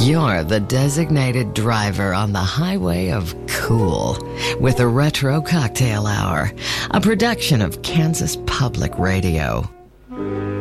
You're the designated driver on the highway of cool with a Retro Cocktail Hour, a production of Kansas Public Radio.